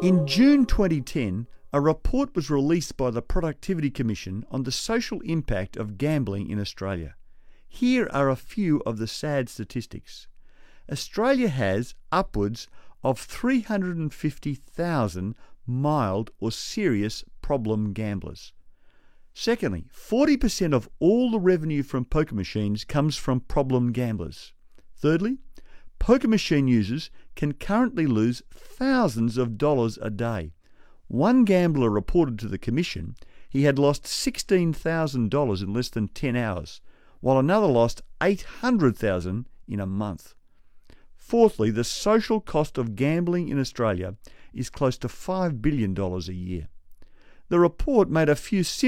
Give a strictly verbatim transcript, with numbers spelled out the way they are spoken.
In June twenty ten, a report was released by the Productivity Commission on the social impact of gambling in Australia. Here are a few of the sad statistics. Australia has upwards of three hundred fifty thousand mild or serious problem gamblers. Secondly, forty percent of all the revenue from poker machines comes from problem gamblers. Thirdly, poker machine users can currently lose thousands of dollars a day. One gambler reported to the Commission he had lost sixteen thousand dollars in less than ten hours, while another lost eight hundred thousand dollars in a month. Fourthly, the social cost of gambling in Australia is close to five billion dollars a year. The report made a few